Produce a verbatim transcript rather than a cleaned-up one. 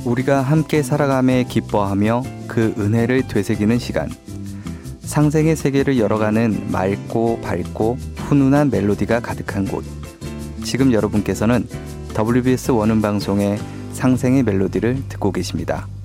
우리가 함께 살아감에 기뻐하며 그 은혜를 되새기는 시간. 상생의 세계를 열어가는 맑고 밝고 훈훈한 멜로디가 가득한 곳. 지금 여러분께서는 더블유비에스 원음방송의 상생의 멜로디를 듣고 계십니다.